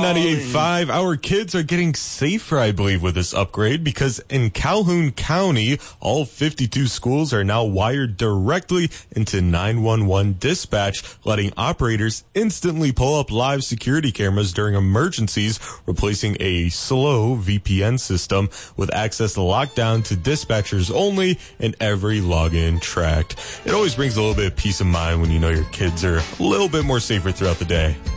98.5, our kids are getting safer, I believe, with this upgrade, because in Calhoun County, all 52 schools are now wired directly into 911 dispatch, letting operators instantly pull up live security cameras during emergencies, replacing a slow VPN system with access locked down to dispatchers only and every login tracked. It always brings a little bit of peace of mind when you know your kids are a little bit more safer throughout the day.